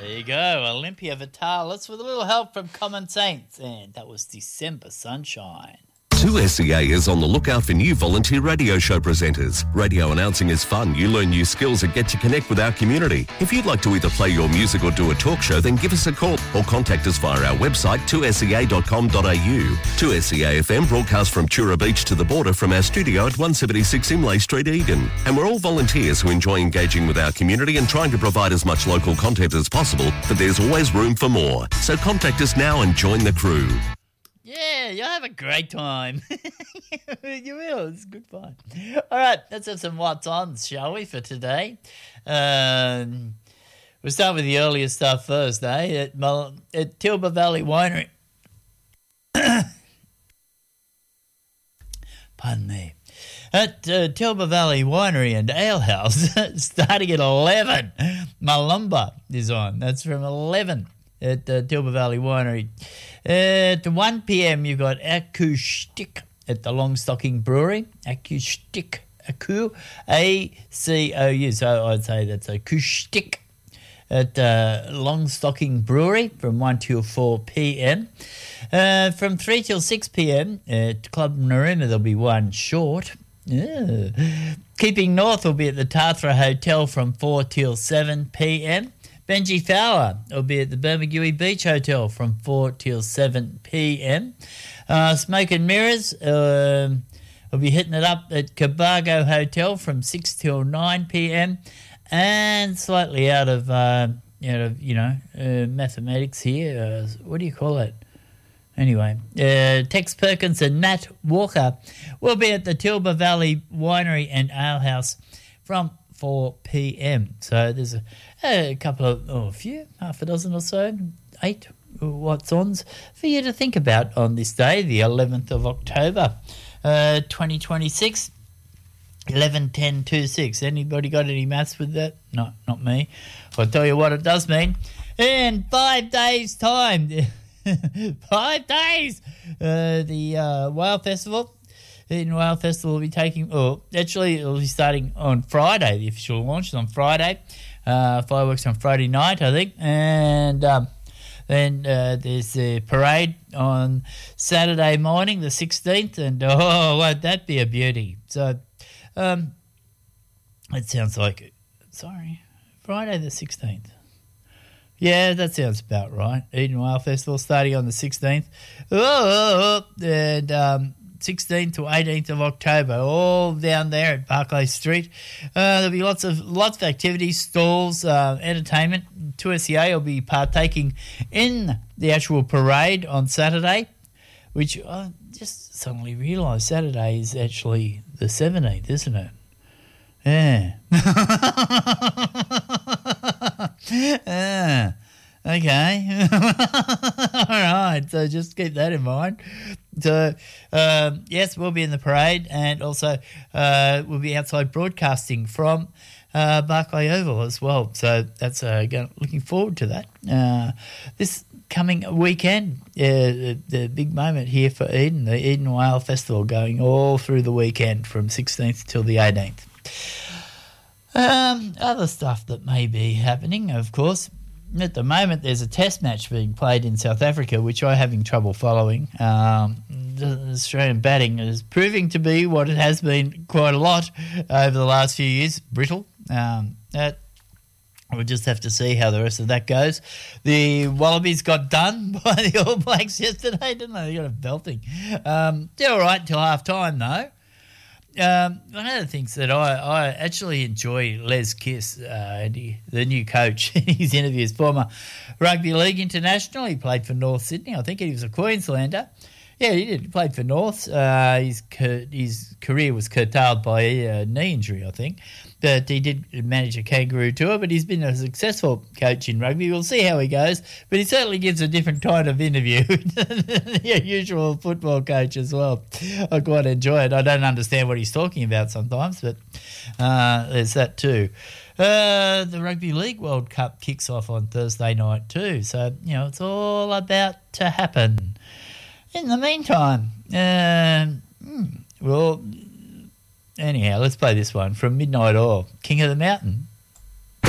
you go, Olympia Vitalis with a little help from Common Saints, and that was December Sunshine. 2SEA is on the lookout for new volunteer radio show presenters. Radio announcing is fun. You learn new skills and get to connect with our community. If you'd like to either play your music or do a talk show, then give us a call or contact us via our website 2sea.com.au. 2SEA FM broadcasts from Tura Beach to the border from our studio at 176 Imlay Street, Egan. And we're all volunteers who enjoy engaging with our community and trying to provide as much local content as possible, but there's always room for more. So contact us now and join the crew. Yeah, you'll have a great time. You will. It's good fun. All right, let's have some what's ons, shall we, for today? We'll start with the earlier stuff first, eh? At Tilba Valley Winery. Pardon me. At Tilba Valley Winery and Ale House, starting at 11, Malumba is on. That's from 11 at Tilba Valley Winery. At 1 p.m, you've got Acoustic at the Longstocking Brewery. Acoustic, A-C-O-U. So I'd say that's Acoustic at Longstocking Brewery from 1 till 4 p.m. From 3 till 6 p.m, at Club Naruma, there'll be one short. Yeah. Keeping North will be at the Tathra Hotel from 4 till 7 p.m. Benji Fowler will be at the Bermagui Beach Hotel from 4 till 7 p.m. Smoke and Mirrors will be hitting it up at Cabargo Hotel from 6 till 9 p.m. And slightly out of mathematics here. What do you call it? Anyway, Tex Perkins and Nat Walker will be at the Tilba Valley Winery and Ale House from 4 p.m. So there's a couple of, half a dozen or so, 8 what's-ons for you to think about on this day, the 11th of October, 2026, 11/10/26. Anybody got any maths with that? No, not me. I'll tell you what it does mean. In 5 days' time, 5 days, the Whale Festival. Eden Whale Festival will be it'll be starting on Friday. The official launch is on Friday. Fireworks on Friday night, I think. And then there's the parade on Saturday morning, the 16th. And, won't that be a beauty? So, it sounds like, Friday the 16th. Yeah, that sounds about right. Eden Whale Festival starting on the 16th. And 16th to 18th of October, all down there at Barclay Street. There'll be lots of activities, stalls, entertainment. 2SEA will be partaking in the actual parade on Saturday, which I just suddenly realised Saturday is actually the 17th, isn't it? Yeah. Okay. All right. So just keep that in mind. So, yes, we'll be in the parade, and also we'll be outside broadcasting from Barclay Oval as well. So that's looking forward to that. This coming weekend, the big moment here for Eden, the Eden Whale Festival going all through the weekend from 16th till the 18th. Other stuff that may be happening, of course. At the moment, there's a test match being played in South Africa, which I'm having trouble following. The Australian batting is proving to be what it has been quite a lot over the last few years, brittle. We'll just have to see how the rest of that goes. The Wallabies got done by the All Blacks yesterday, didn't they? They got a belting. They're all right until half-time, though. One of the things that I actually enjoy Les Kiss, the new coach, in his interviews, former rugby league international. He played for North Sydney. I think he was a Queenslander. Yeah, he did. He played for North. His career was curtailed by a knee injury, I think. But he did manage a kangaroo tour, but he's been a successful coach in rugby. We'll see how he goes. But he certainly gives a different kind of interview than your usual football coach as well. I quite enjoy it. I don't understand what he's talking about sometimes, but there's that too. The Rugby League World Cup kicks off on Thursday night too. So, it's all about to happen. In the meantime, anyhow, let's play this one from Midnight Oil, King of the Mountain.